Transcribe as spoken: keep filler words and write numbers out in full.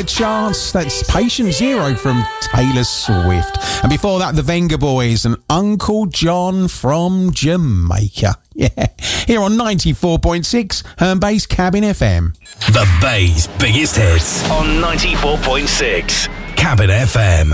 the charts. That's Patient Zero from Taylor Swift. And before that, the Venga Boys and Uncle John from Jamaica. Yeah, here on ninety-four point six Herne Bay's Cabin F M. The Bay's biggest hits on ninety-four point six Cabin F M.